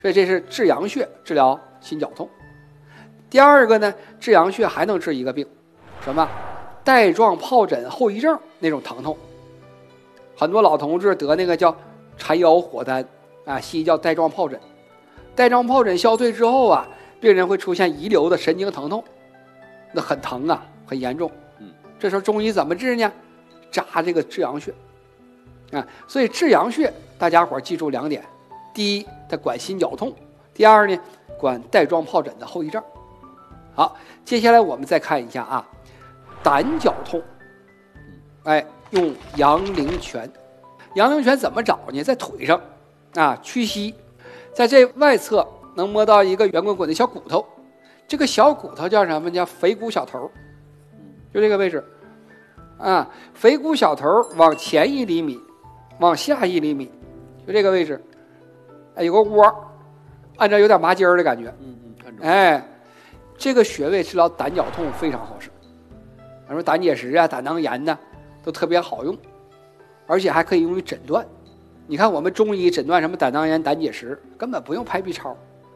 所以这是至阳穴治疗心绞痛。第二个呢，至阳穴还能治一个病，什么？带状疱疹后遗症那种疼痛。很多老同志得那个叫缠腰火丹啊，西医叫带状疱疹。带状疱疹消退之后啊，病人会出现遗留的神经疼痛，那很疼啊，很严重。这时候中医怎么治呢？扎这个至阳穴啊。所以至阳穴大家伙记住2点：第一，它管心绞痛；第二呢，管带状疱疹的后遗症。好，接下来我们再看一下啊，胆绞痛，用阳陵泉。阳陵泉怎么找呢？在腿上啊，屈膝，在这外侧能摸到一个圆滚滚的小骨头，这个小骨头叫什么？叫腓骨小头，就这个位置啊。腓骨小头往前1厘米，往下1厘米，就这个位置，有个窝，按照有点麻筋儿的感觉。这个穴位治疗胆绞痛非常好使，比如说胆结石啊、胆囊炎呢，都特别好用，而且还可以用于诊断。你看我们中医诊断什么胆囊炎、胆结石，根本不用拍 B 超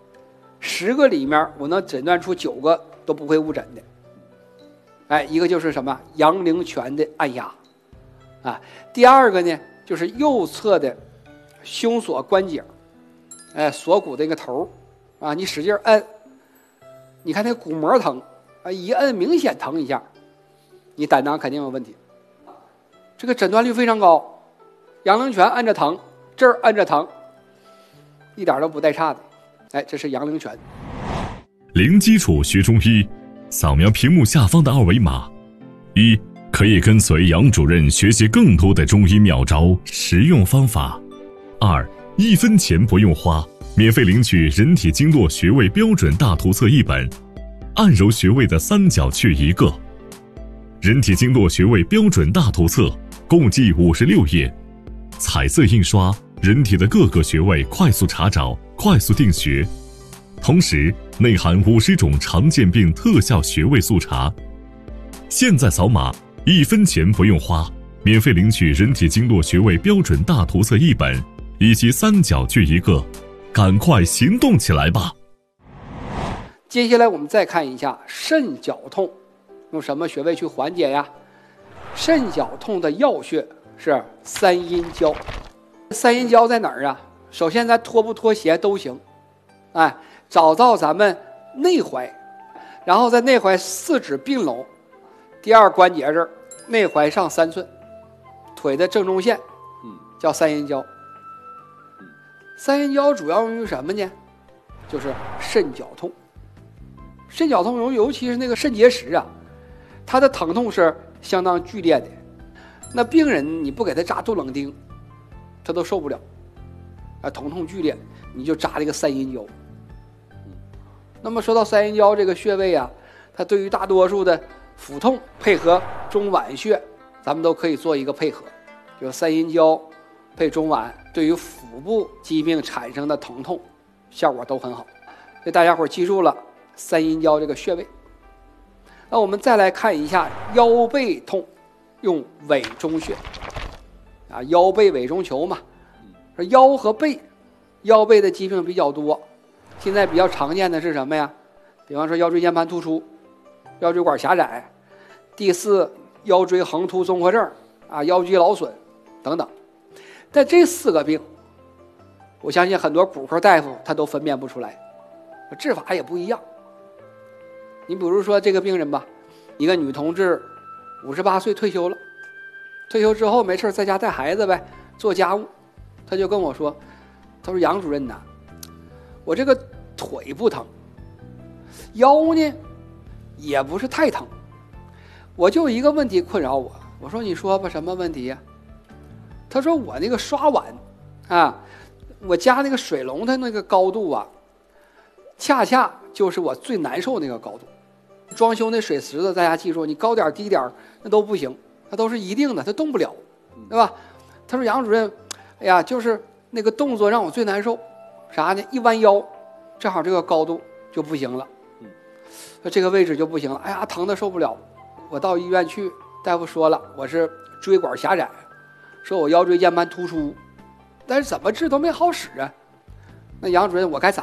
，10个里面我能诊断出9个都不会误诊的。一个就是什么阳陵泉的按压啊，第二个呢就是右侧的胸锁关节，锁骨的一个头啊，你使劲摁。你看那骨膜疼啊，一摁明显疼一下，你胆囊肯定有问题。这个诊断率非常高，阳陵泉按着疼，这儿按着疼，一点都不带差的。这是阳陵泉。 零基础学中医，扫描屏幕下方的2维码，一可以跟随杨主任学习更多的中医妙招、实用方法；二1分钱不用花。免费领取人体经络穴位标准大图册1本，按揉穴位的3角穴1个。人体经络穴位标准大图册共计56页，彩色印刷，人体的各个穴位快速查找、快速定穴，同时内含50种常见病特效穴位速查。现在扫码，1分钱不用花，免费领取人体经络穴位标准大图册1本，以及3角穴1个。赶快行动起来吧！ 接下来我们再看一下肾绞痛，用什么穴位去缓解呀？肾绞痛的要穴是三阴交。三阴交在哪儿啊？首先咱脱不脱鞋都行，找到咱们内踝，然后在内踝4指并拢，第2关节这儿，内踝上3寸，腿的正中线，叫三阴交。三阴交主要用于什么呢？就是肾绞痛。肾绞痛尤其是那个肾结石啊，它的疼痛是相当剧烈的。那病人你不给他扎杜冷丁，他都受不了，疼痛剧烈，你就扎这个三阴交。那么说到三阴交这个穴位啊，它对于大多数的腹痛配合中脘穴，咱们都可以做一个配合，就三阴交配中脘，对于腹部疾病产生的疼痛效果都很好。所以大家伙记住了三阴交这个穴位。那我们再来看一下腰背痛，用委中穴啊，腰背委中求嘛。腰和背，腰背的疾病比较多，现在比较常见的是什么呀？比方说腰椎间盘突出、腰椎管狭窄、第4腰椎横突综合症啊、腰肌劳损等等。但这4个病，我相信很多骨科大夫他都分辨不出来，治法也不一样。你比如说这个病人吧，一个女同志58岁退休了，退休之后没事在家带孩子呗，做家务。他就跟我说，他说杨主任呐，我这个腿不疼，腰呢也不是太疼，我就一个问题困扰我。我说你说吧，什么问题呀？他说我那个刷碗啊，我家那个水龙头那个高度啊，恰恰就是我最难受那个高度。装修那水池子大家记住，你高点低点那都不行，它都是一定的，它动不了，对吧？他说杨主任，哎呀，就是那个动作让我最难受，啥呢？一弯腰，正好这个高度就不行了，这个位置就不行了，哎呀，疼的受不了。我到医院去，大夫说了，我是椎管狭窄，说我腰椎间盘突出，但是怎么治都没好使啊。那杨主任，我该咋